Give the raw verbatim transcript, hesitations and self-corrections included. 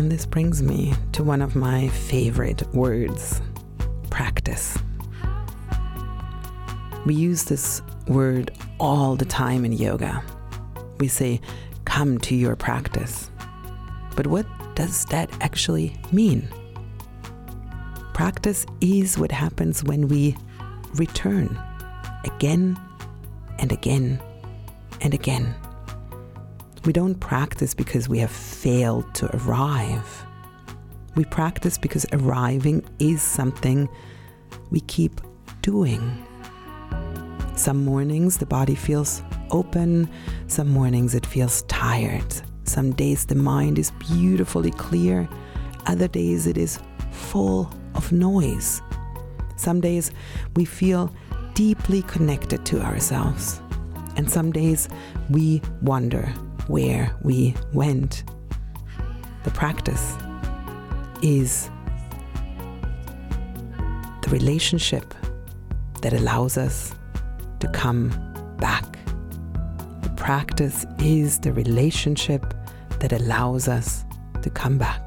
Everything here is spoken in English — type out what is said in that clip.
And this brings me to one of my favorite words, practice. We use this word all the time in yoga. We say, come to your practice. But what does that actually mean? Practice is what happens when we return again and again and again. We don't practice because we have failed to arrive. We practice because arriving is something we keep doing. Some mornings the body feels open, some mornings it feels tired. Some days the mind is beautifully clear, other days it is full of noise. Some days we feel deeply connected to ourselves, and some days we wonder where we went. The practice is the relationship that allows us to come back. The practice is the relationship that allows us to come back.